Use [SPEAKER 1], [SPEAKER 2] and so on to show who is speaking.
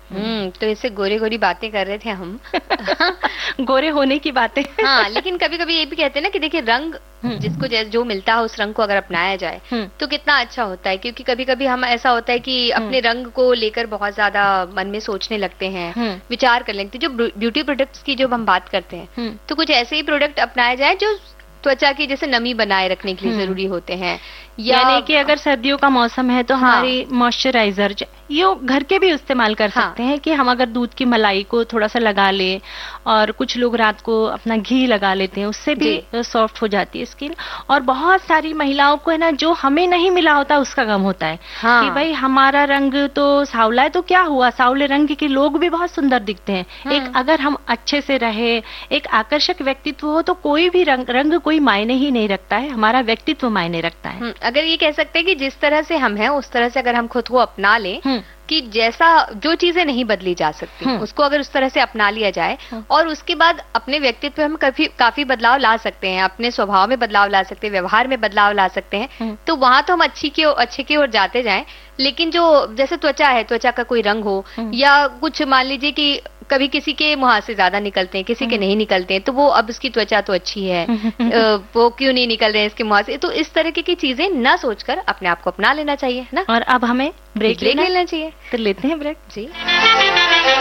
[SPEAKER 1] तो इससे गोरी गोरी बातें कर रहे थे हम।
[SPEAKER 2] गोरे होने की बातें।
[SPEAKER 1] हाँ, लेकिन कभी कभी ये भी कहते हैं ना कि देखिए रंग जिसको जो मिलता है उस रंग को अगर अपनाया जाए तो कितना अच्छा होता है, क्योंकि कभी कभी हम ऐसा होता है कि अपने रंग को लेकर बहुत ज्यादा मन में सोचने लगते हैं, विचार कर लेते हैं। जो ब्यूटी प्रोडक्ट्स की जो हम बात करते हैं तो कुछ ऐसे ही प्रोडक्ट अपनाए जाए जो त्वचा की जैसे नमी बनाए रखने के लिए जरूरी होते हैं,
[SPEAKER 2] यानी कि अगर सर्दियों का मौसम है तो हमारी मॉइस्चराइजर ये घर के भी इस्तेमाल कर सकते हैं कि हम अगर दूध की मलाई को थोड़ा सा लगा ले, और कुछ लोग रात को अपना घी लगा लेते हैं, उससे भी सॉफ्ट हो जाती है स्किन। और बहुत सारी महिलाओं को है ना, जो हमें नहीं मिला होता उसका गम होता है कि भाई हमारा रंग तो सांवला है तो क्या हुआ, सांवले रंग के लोग भी बहुत सुंदर दिखते हैं। एक अगर हम अच्छे से रहे, एक आकर्षक व्यक्तित्व हो, तो कोई भी रंग कोई मायने ही नहीं रखता है, हमारा व्यक्तित्व मायने रखता है।
[SPEAKER 1] अगर ये कह सकते हैं कि जिस तरह से हम हैं उस तरह से अगर हम खुद को अपना लें, कि जैसा जो चीजें नहीं बदली जा सकती उसको अगर उस तरह से अपना लिया जाए, और उसके बाद अपने व्यक्तित्व में हम काफी बदलाव ला सकते हैं, अपने स्वभाव में बदलाव ला सकते हैं, व्यवहार में बदलाव ला सकते हैं, तो वहां तो हम अच्छे की ओर जाते जाएं। लेकिन जो जैसे त्वचा है, त्वचा का कोई रंग हो या कुछ, मान लीजिए कि कभी किसी के मुहासे ज्यादा निकलते हैं, किसी के नहीं निकलते हैं, तो वो अब इसकी त्वचा तो अच्छी है, वो क्यों नहीं निकल रहे हैं इसके मुहासे, तो इस तरह की चीजें न सोचकर अपने आप को अपना लेना चाहिए, है ना।
[SPEAKER 2] और अब हमें ब्रेक
[SPEAKER 1] लेना चाहिए,
[SPEAKER 2] तो लेते हैं ब्रेक
[SPEAKER 1] जी।